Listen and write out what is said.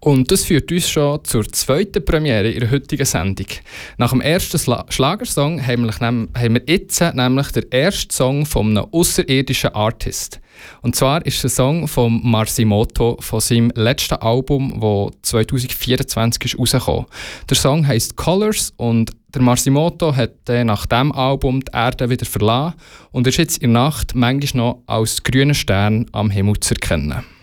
Und das führt uns schon zur zweiten Premiere in der heutigen Sendung. Nach dem ersten Schlagersong haben wir jetzt nämlich den ersten Song von einem außerirdischen Artist. Und zwar ist der Song von Marsimoto von seinem letzten Album, das 2024 rausgekommen ist. Der Song heisst «Colors» und der Marsimoto hat nach diesem Album die Erde wieder verlassen und ist jetzt in der Nacht manchmal noch als grüner Stern am Himmel zu erkennen.